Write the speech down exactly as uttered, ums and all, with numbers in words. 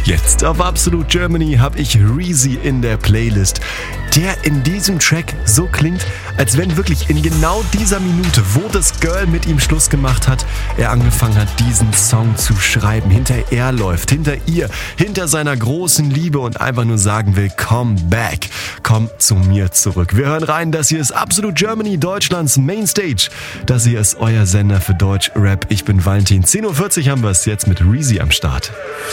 Jetzt auf Absolute Germany habe ich Reezy in der Playlist, der in diesem Track so klingt, als wenn wirklich in genau dieser Minute, wo das Girl mit ihm Schluss gemacht hat, er angefangen hat, diesen Song zu schreiben, hinter er läuft, hinter ihr, hinter seiner großen Liebe und einfach nur sagen will, come back, komm zu mir zurück. Wir hören rein, das hier ist Absolute Germany, Deutschlands Mainstage. Das hier ist euer Sender für Deutsch Rap. Ich bin Valentin. zehn Uhr vierzig haben wir es jetzt mit Reezy am Start.